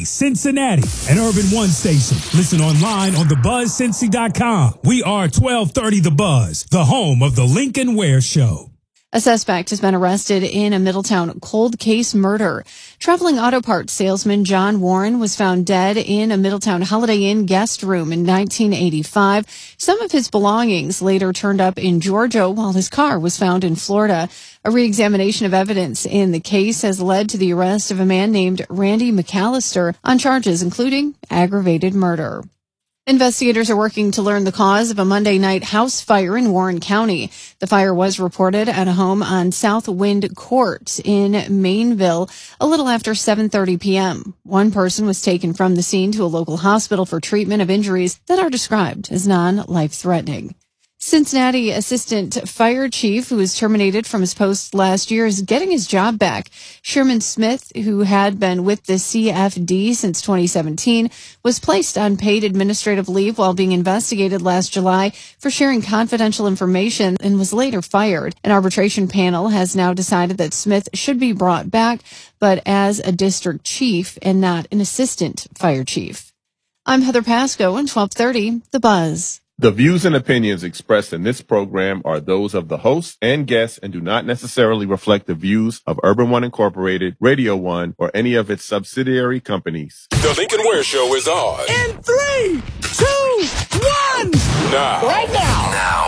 Cincinnati, an Urban One station. Listen online on thebuzzcincy.com. We are 1230 The Buzz, the home of the Lincoln Ware Show. A suspect has been arrested in a Middletown cold case murder. Traveling auto parts salesman John Warren was found dead in a Middletown Holiday Inn guest room in 1985. Some of his belongings later turned up in Georgia while his car was found in Florida. A reexamination of evidence in the case has led to the arrest of a man named Randy McAllister on charges including aggravated murder. Investigators are working to learn the cause of a Monday night house fire in Warren County. The fire was reported at a home on South Wind Court in Mainville a little after 7:30 p.m. One person was taken from the scene to a local hospital for treatment of injuries that are described as non-life-threatening. Cincinnati Assistant Fire Chief, who was terminated from his post last year, is getting his job back. Sherman Smith, who had been with the CFD since 2017, was placed on paid administrative leave while being investigated last July for sharing confidential information and was later fired. An arbitration panel has now decided that Smith should be brought back, but as a district chief and not an assistant fire chief. I'm Heather Pasco on 1230 The Buzz. The views and opinions expressed in this program are those of the host and guests and do not necessarily reflect the views of Urban One Incorporated, Radio One, or any of its subsidiary companies. The Lincoln Ware Show is on. In 3, 2, 1. Now. Right now.